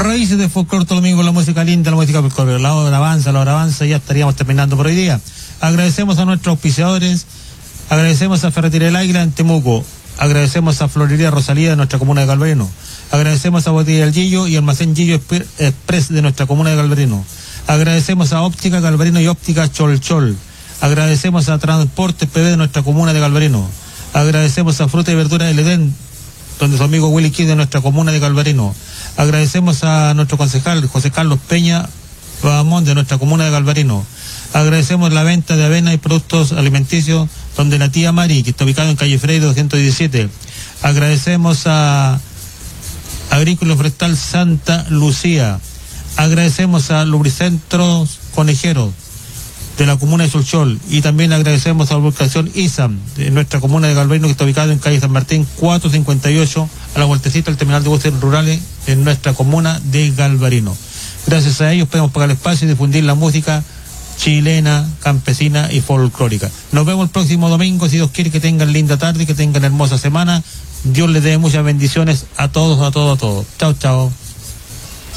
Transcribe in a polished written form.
Raíces de Folclor todo domingo, la música linda, la música folclórica, la alabanza, ya estaríamos terminando por hoy día. Agradecemos a nuestros auspiciadores, agradecemos a Ferretería El Águila en Temuco, agradecemos a Florería Rosalía de nuestra comuna de Galvarino, agradecemos a Botella El Gillo y Almacén Gillo Express de nuestra comuna de Galvarino, agradecemos a Óptica Galvarino y Óptica Cholchol, agradecemos a Transportes PB de nuestra comuna de Galvarino, agradecemos a Fruta y Verdura El Edén, donde su amigo Willy Kid de nuestra comuna de Galvarino. Agradecemos a nuestro concejal José Carlos Peña Ramón de nuestra comuna de Galvarino. Agradecemos la venta de avena y productos alimenticios donde la tía Mari, que está ubicado en calle Freire 217. Agradecemos a Agrícola Forestal Santa Lucía. Agradecemos a Lubricentros Conejeros de la comuna de Solchol, y también agradecemos a la ubicación ISAM de nuestra comuna de Galvarino, que está ubicado en calle San Martín 458, a la vueltecita del terminal de buses rurales en nuestra comuna de Galvarino. Gracias a ellos podemos pagar el espacio y difundir la música chilena, campesina y folclórica. Nos vemos el próximo domingo, si Dios quiere. Que tengan linda tarde, que tengan hermosa semana. Dios les dé muchas bendiciones a todos. Chao, chao.